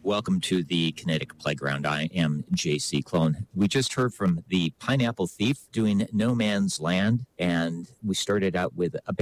Welcome to the Kinetic Playground. I am J.C. Clone. We just heard from the Pineapple Thief doing No Man's Land, and we started out with a